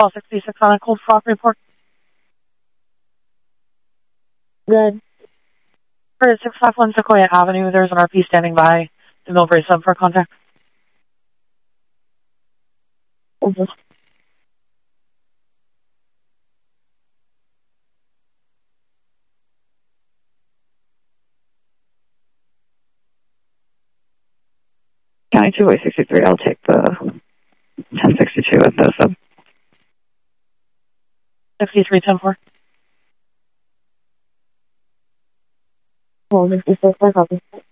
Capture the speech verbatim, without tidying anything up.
twelve sixty-six on a cold frost report. Good. For six five one Sequoia Avenue, there's an R P standing by the Millbrae sub for contact. Mm-hmm. County two way sixty-three, I'll take the ten sixty-two at the sub. sixty-three ten four. twelve sixty-six, I copy.